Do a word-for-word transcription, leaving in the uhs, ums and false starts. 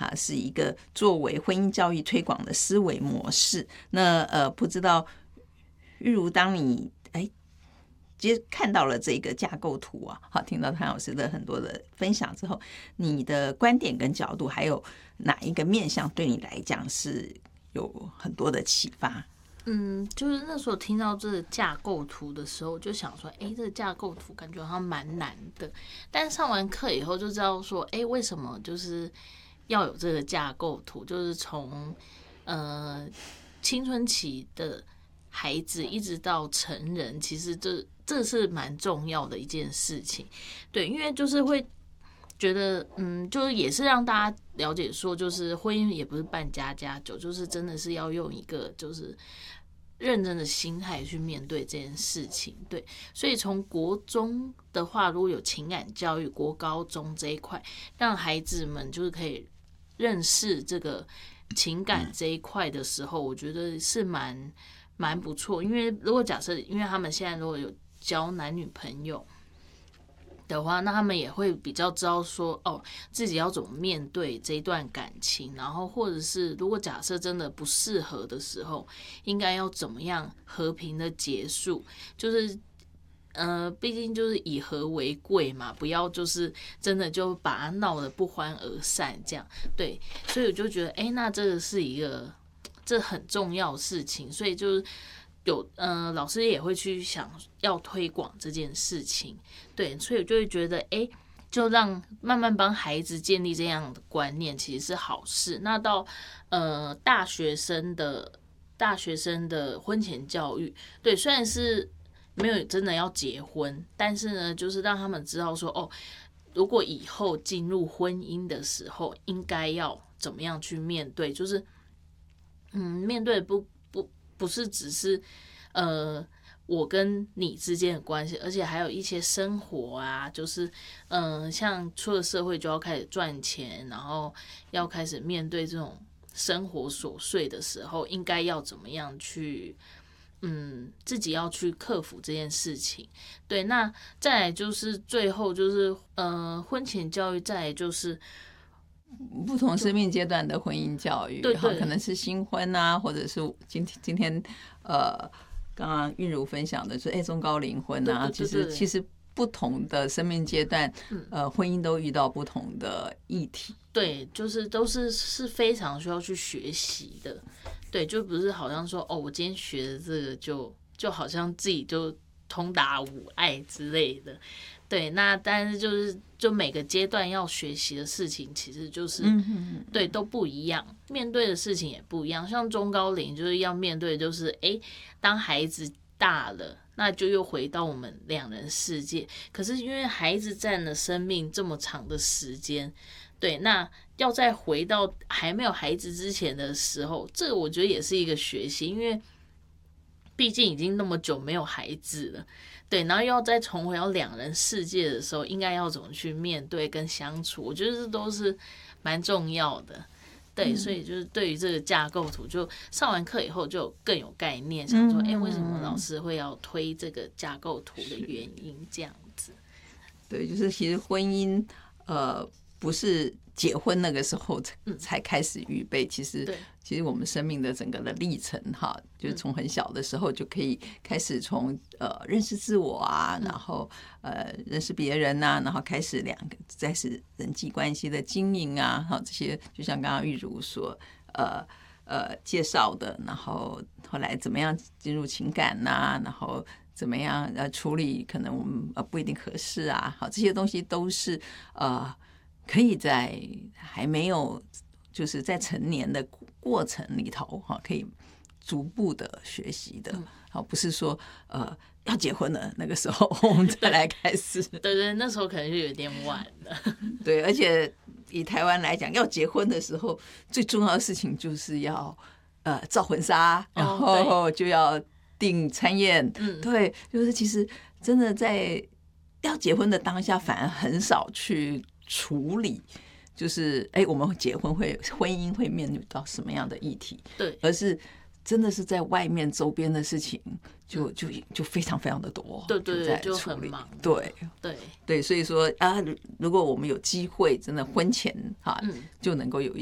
哈，是一个作为婚姻教育推广的思维模式。那呃，不知道玉如，当你哎接看到了这个架构图啊，好，听到谭老师的很多的分享之后，你的观点跟角度，还有哪一个面向对你来讲是有很多的启发？ 嗯，就是那时候听到这个架构图的时候，我就想说，哎、欸，这个架构图感觉好像蛮难的。但上完课以后就知道说，哎、欸，为什么就是要有这个架构图？就是从呃青春期的孩子一直到成人，其实这这是蛮重要的一件事情。对，因为就是会觉得，嗯，就是也是让大家了解说，就是婚姻也不是办家家酒，就是真的是要用一个就是认真的心态去面对这件事情。对，所以从国中的话，如果有情感教育，国高中这一块，让孩子们就是可以认识这个情感这一块的时候，我觉得是蛮蛮不错。因为如果假设，因为他们现在如果有交男女朋友的话，那他们也会比较知道说，哦，自己要怎么面对这一段感情，然后或者是如果假设真的不适合的时候，应该要怎么样和平的结束，就是呃，毕竟就是以和为贵嘛，不要就是真的就把它闹得不欢而散这样。对，所以我就觉得，哎、欸，那这个是一个这很重要的事情，所以就是。有呃，老师也会去想要推广这件事情，对，所以我就会觉得，哎、欸，就让慢慢帮孩子建立这样的观念，其实是好事。那到呃大学生的大学生的婚前教育，对，虽然是没有真的要结婚，但是呢，就是让他们知道说，哦，如果以后进入婚姻的时候，应该要怎么样去面对，就是嗯，面对不。不是只是呃我跟你之间的关系，而且还有一些生活啊，就是嗯、呃，像出了社会就要开始赚钱，然后要开始面对这种生活琐碎的时候，应该要怎么样去嗯自己要去克服这件事情。对，那再来就是最后就是呃婚前教育，再来就是不同生命阶段的婚姻教育， 对对， 可能是新婚啊，或者是今天今天呃，刚刚韵如分享的是哎中高龄婚啊， 对对对对， 其实其实不同的生命阶段，呃，婚姻都遇到不同的议题。 对，就是都是是非常需要去学习的。对，就不是好像说哦，我今天学的这个就就好像自己就通达无碍之类的。对，那但是就是就每个阶段要学习的事情，其实就是、嗯、对都不一样，面对的事情也不一样。像中高龄就是要面对，就是哎，当孩子大了，那就又回到我们两人世界。可是因为孩子占了生命这么长的时间，对，那要再回到还没有孩子之前的时候，这个我觉得也是一个学习，因为毕竟已经那么久没有孩子了。对，然后又要再重回到两人世界的时候，应该要怎么去面对跟相处？我觉得这都是蛮重要的。对，嗯、所以就是对于这个架构图，就上完课以后就更有概念，想说，哎、欸，为什么老师会要推这个架构图的原因？这样子。 对，就是其实婚姻，呃，不是结婚那个时候才才开始预备，其实其实我们生命的整个的历程哈，就是从很小的时候就可以开始从呃认识自我啊，然后呃认识别人啊，然后开始两个开始人际关系的经营啊，哈，这些就像刚刚玉如说呃呃介绍的，然后后来怎么样进入情感呐、啊，然后怎么样呃处理可能我们呃不一定合适啊，好，这些东西都是呃。可以在还没有就是在成年的过程里头哈，可以逐步的学习的，好，不是说呃要结婚了那个时候我们再来开始。 对对，那时候可能就有点晚了。 对，而且以台湾来讲，要结婚的时候最重要的事情就是要呃照婚纱，然后就要订餐宴。嗯，对，就是其实真的在要结婚的当下，反而很少去处理，就是哎，我们结婚会婚姻会面临到什么样的议题？ 对， 而是真的是在外面周边的事情就，就就就非常非常的多。 对对对，就很忙。 对对对，所以说啊，如果我们有机会，真的婚前哈、嗯，就能够有一